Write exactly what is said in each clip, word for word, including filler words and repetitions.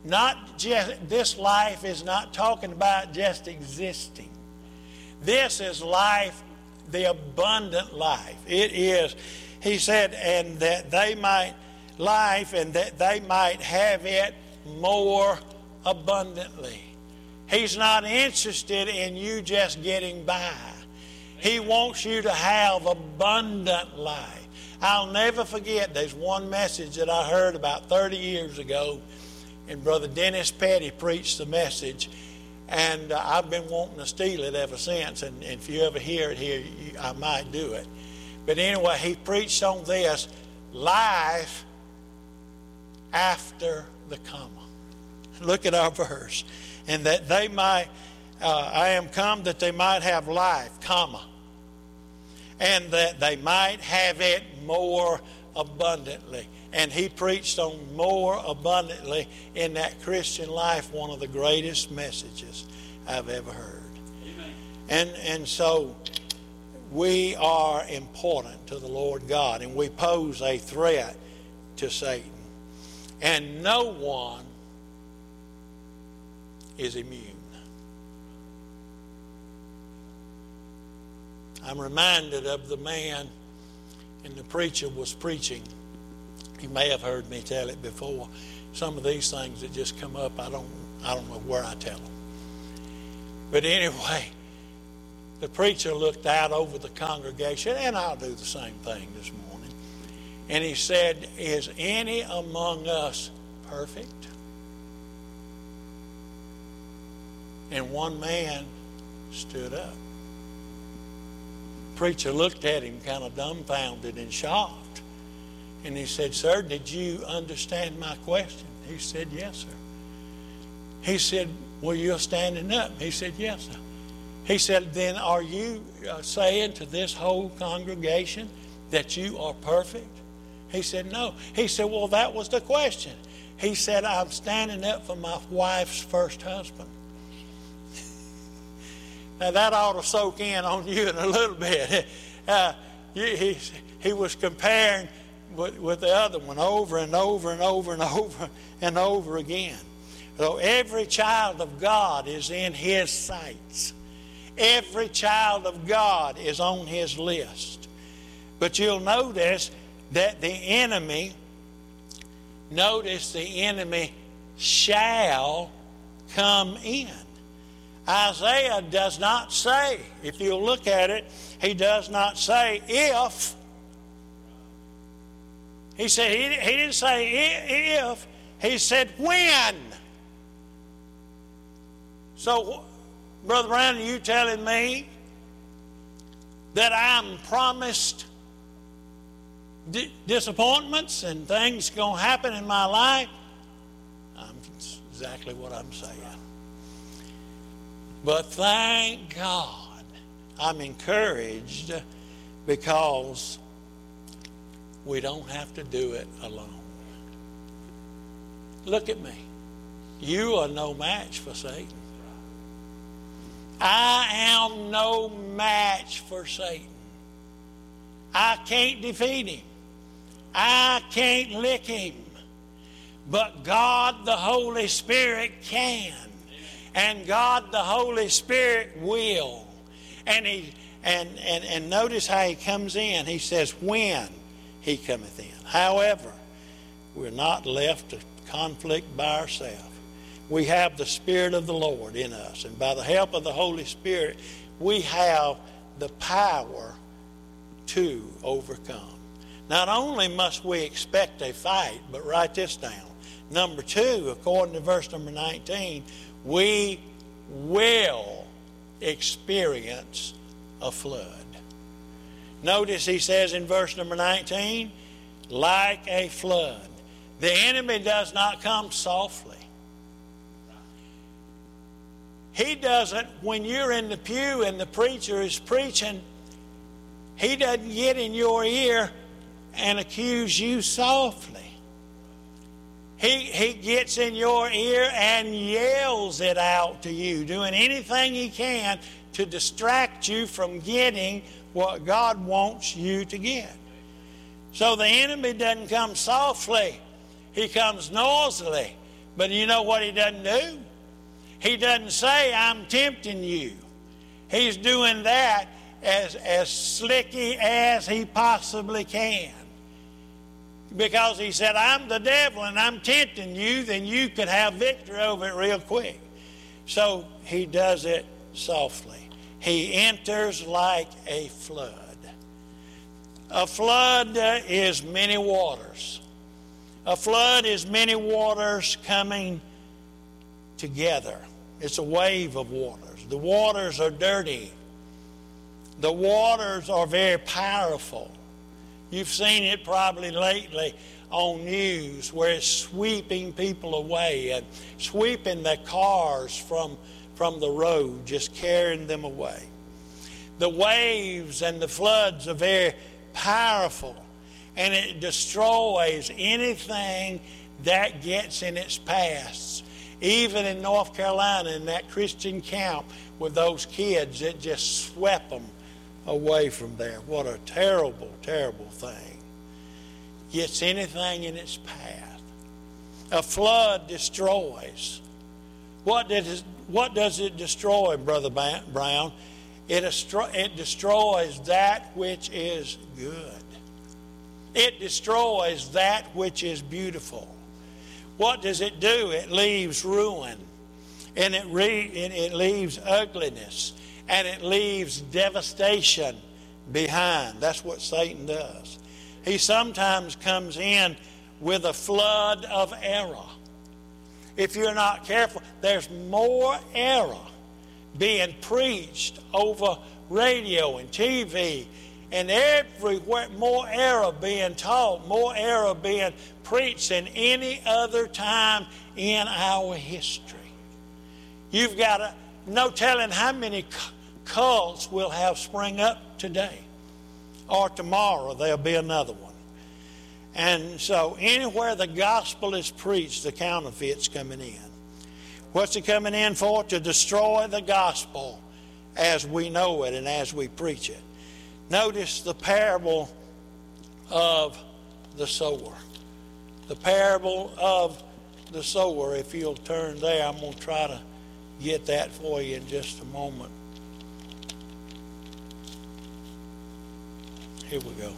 Not just, this life is not talking about just existing. This is life, the abundant life. It is, he said, and that they might life and that they might have it more abundantly. He's not interested in you just getting by. He wants you to have abundant life. I'll never forget, there's one message that I heard about thirty years ago, and Brother Dennis Petty preached the message, and uh, I've been wanting to steal it ever since, and, and if you ever hear it here, you, I might do it. But anyway, he preached on this, life after the comma. Look at our verse. And that they might, uh, I am come that they might have life, comma, and that they might have it more abundantly. And he preached on more abundantly in that Christian life, one of the greatest messages I've ever heard. Amen. And, and so we are important to the Lord God, and we pose a threat to Satan. And no one is immune. I'm reminded of the man, and the preacher was preaching. You may have heard me tell it before. Some of these things that just come up, I don't, I don't know where I tell them. But anyway, the preacher looked out over the congregation, and I'll do the same thing this morning. And he said, is any among us perfect? And one man stood up. The preacher looked at him kind of dumbfounded and shocked. And he said, sir, did you understand my question? He said, yes, sir. He said, well, you're standing up. He said, yes, sir. He said, then are you uh, saying to this whole congregation that you are perfect? He said, no. He said, well, that was the question. He said, I'm standing up for my wife's first husband. Now that ought to soak in on you in a little bit. Uh, he, he was comparing with, with the other one over and over and over and over and over again. So every child of God is in his sights. Every child of God is on his list. But you'll notice that the enemy, notice the enemy shall come in. Isaiah does not say, if you look at it, he does not say if. He said he, he didn't say if, he said when. So, Brother Brown, are you telling me that I'm promised di- disappointments and things going to happen in my life? That's exactly what I'm saying. But thank God, I'm encouraged because we don't have to do it alone. Look at me. You are no match for Satan. I am no match for Satan. I can't defeat him. I can't lick him. But God the Holy Spirit can. And God the Holy Spirit will. And he and, and, and notice how he comes in. He says, when he cometh in. However, we're not left to conflict by ourselves. We have the Spirit of the Lord in us. And by the help of the Holy Spirit, we have the power to overcome. Not only must we expect a fight, but write this down. Number two, according to verse number nineteen, we will experience a flood. Notice he says in verse number nineteen, like a flood. The enemy does not come softly. He doesn't, when you're in the pew and the preacher is preaching, he doesn't get in your ear and accuse you softly. He, he gets in your ear and yells it out to you, doing anything he can to distract you from getting what God wants you to get. So the enemy doesn't come softly. He comes noisily. But you know what he doesn't do? He doesn't say, I'm tempting you. He's doing that as, as slicky as he possibly can. Because he said, I'm the devil and I'm tempting you, then you could have victory over it real quick. So he does it softly. He enters like a flood. A flood is many waters. A flood is many waters coming together. It's a wave of waters. The waters are dirty. The waters are very powerful. You've seen it probably lately on news where it's sweeping people away and sweeping the cars from, from the road, just carrying them away. The waves and the floods are very powerful, and it destroys anything that gets in its path. Even in North Carolina, in that Christian camp with those kids, it just swept them away from there. What a terrible, terrible thing. Gets anything in its path. A flood destroys. What does, what does it destroy, Brother Brown? It, astro- it destroys that which is good. It destroys that which is beautiful. What does it do? It leaves ruin, and it, re- and it leaves ugliness, and it leaves devastation behind. That's what Satan does. He sometimes comes in with a flood of error. If you're not careful, there's more error being preached over radio and T V and everywhere, more error being taught, more error being preached than any other time in our history. You've got a, no telling how many cults will have spring up today, or tomorrow there'll be another one. And so anywhere the gospel is preached, the counterfeit's coming in. What's it coming in for? To destroy the gospel as we know it and as we preach it. Notice the parable of the sower. The parable of the sower. If you'll turn there, I'm going to try to get that for you in just a moment. Here we go.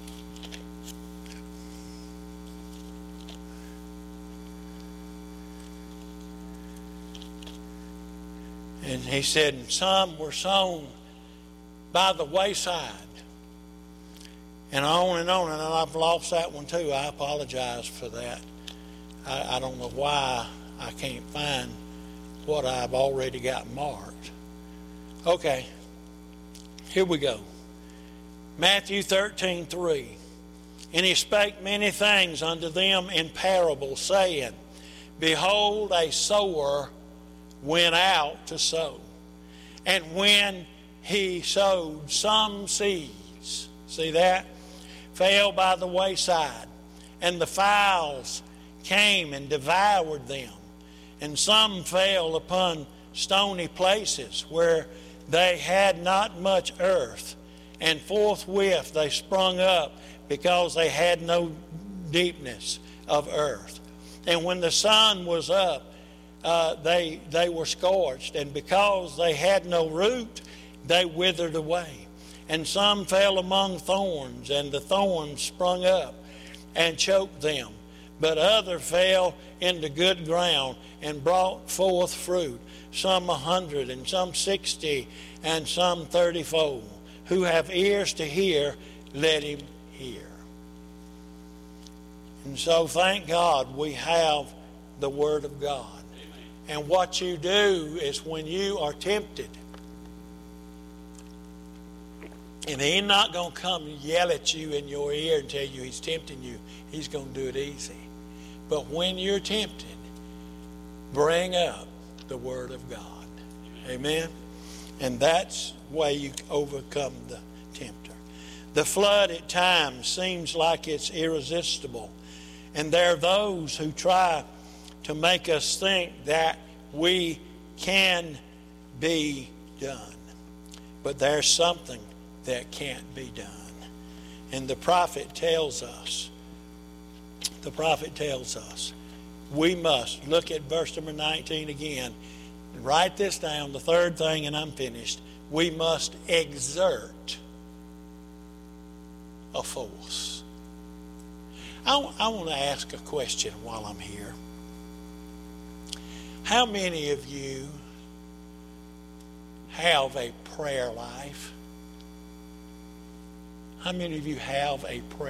And he said, some were sown by the wayside. And on and on, and I've lost that one too. I apologize for that. I, I don't know why I can't find what I've already got marked. Okay, here we go. Matthew thirteen three. And he spake many things unto them in parables, saying, Behold, a sower went out to sow. And when he sowed, some seeds, see that, fell by the wayside, and the fowls came and devoured them. And some fell upon stony places where they had not much earth, and forthwith they sprung up because they had no deepness of earth. And when the sun was up, uh, they, they were scorched, and because they had no root, they withered away. And some fell among thorns, and the thorns sprung up and choked them. But other fell into good ground and brought forth fruit, some a hundred, and some sixty, and some thirtyfold. Who have ears to hear, let him hear. And so thank God we have the Word of God. Amen. And what you do is when you are tempted, and he's not going to come and yell at you in your ear and tell you he's tempting you. He's going to do it easy. But when you're tempted, bring up the Word of God. Amen? And that's the way you overcome the tempter. The flood at times seems like it's irresistible. And there are those who try to make us think that we can be done. But there's something that can't be done. And the prophet tells us, the prophet tells us, We must. Look at verse number nineteen again. Write this down, the third thing, and I'm finished. We must exert a force. I, I want to ask a question while I'm here. How many of you have a prayer life? How many of you have a prayer